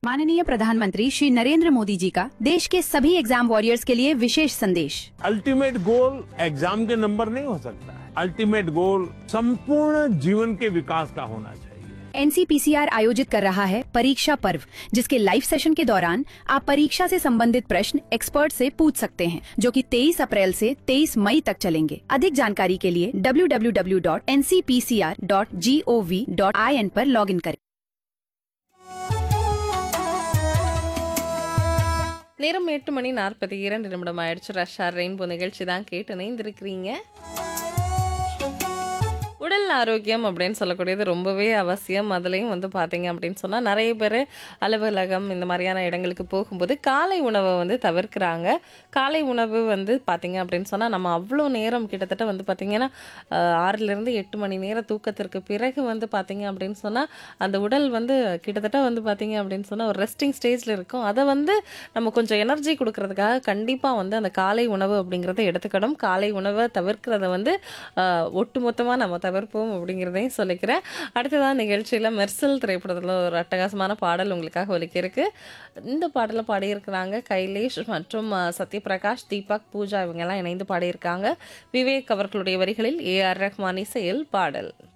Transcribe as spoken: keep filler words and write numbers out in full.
माननीय प्रधानमंत्री श्री नरेंद्र मोदी जी का देश के सभी एग्जाम वॉरियर्स के लिए विशेष संदेश। अल्टीमेट गोल एग्जाम के नंबर नहीं हो सकता है। अल्टीमेट गोल संपूर्ण जीवन के विकास का होना चाहिए। एनसीपीसीआर आयोजित कर रहा है परीक्षा पर्व, जिसके लाइव सेशन के दौरान आप परीक्षा से संबंधित प्रश्न एक्सपर्ट से पूछ सकते हैं, जो कि तेईस अप्रैल से तेईस मई तक चलेंगे। अधिक जानकारी के लिए W W W dot N C P C R dot G O V dot I N पर लॉग इन करें। நேரம் எட்டு மணி நாற்பத்தி இரண்டு நிமிடம் ஆயிடுச்சு. ரஷ்யா ரெயின்போ நிகழ்ச்சி தான் கேட்டு இணைந்திருக்கிறீங்க. உடல் ஆரோக்கியம் அப்படின்னு சொல்லக்கூடியது ரொம்பவே அவசியம். அதுலேயும் வந்து பார்த்தீங்க அப்படின்னு சொன்னால் நிறைய பேர் அலுவலகம் இந்த மாதிரியான இடங்களுக்கு போகும்போது காலை உணவை வந்து தவிர்க்கிறாங்க. காலை உணவு வந்து பார்த்தீங்க அப்படின்னு சொன்னால் நம்ம அவ்வளோ நேரம் கிட்டத்தட்ட வந்து பார்த்திங்கன்னா ஆறிலிருந்து எட்டு மணி நேரம் தூக்கத்திற்கு பிறகு வந்து பார்த்திங்க அப்படின்னு சொன்னால் அந்த உடல் வந்து கிட்டத்தட்ட வந்து பார்த்திங்க அப்படின்னு சொன்னால் ஒரு ரெஸ்டிங் ஸ்டேஜில் இருக்கும். அதை வந்து நம்ம கொஞ்சம் எனர்ஜி கொடுக்கறதுக்காக கண்டிப்பாக வந்து அந்த காலை உணவு அப்படிங்கிறத எடுத்துக்கணும். காலை உணவை தவிர்க்கிறத வந்து ஒட்டு மொத்தமாக நம்ம தவிர்ப்போம் அப்படிங்கிறதையும் சொல்லிக்கிறேன். அடுத்ததான் நிகழ்ச்சியில் மெர்சல் திரைப்படத்தில் ஒரு அட்டகாசமான பாடல் உங்களுக்காக ஒலிக்க இருக்கு. இந்த பாடலை பாடியிருக்கிறாங்க கைலேஷ் மற்றும் சத்யபிரகாஷ், தீபக், பூஜா இவங்கெல்லாம் இணைந்து பாடியிருக்காங்க. விவேக் அவர்களுடைய வரிகளில் ஏ ஆர் ரஹ்மான் இசையில் பாடல்.